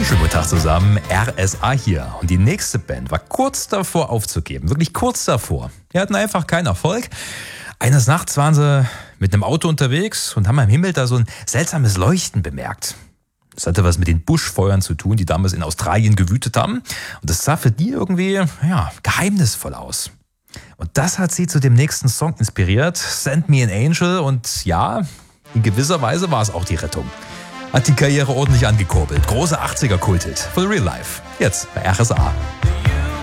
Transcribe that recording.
Schönen guten Tag zusammen, RSA hier. Und die nächste Band war kurz davor aufzugeben, wirklich kurz davor. Die hatten einfach keinen Erfolg. Eines Nachts waren sie mit einem Auto unterwegs und haben am Himmel da so ein seltsames Leuchten bemerkt. Das hatte was mit den Buschfeuern zu tun, die damals in Australien gewütet haben. Und das sah für die irgendwie, geheimnisvoll aus. Und das hat sie zu dem nächsten Song inspiriert, Send Me an Angel. Und ja, in gewisser Weise war es auch die Rettung. Hat die Karriere ordentlich angekurbelt. Große 80er-Kulthit. For real life. Jetzt bei RSA.